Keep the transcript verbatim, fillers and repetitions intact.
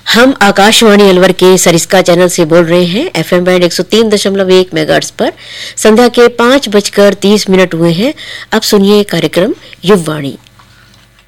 हम आकाशवाणी अलवर के सरिस्का चैनल से बोल रहे हैं। एफएम बैंड एक सौ तीन दशमलव एक मेगाहर्ट्ज पर संध्या के पाँच बजकर तीस मिनट हुए हैं। अब सुनिए कार्यक्रम युववाणी।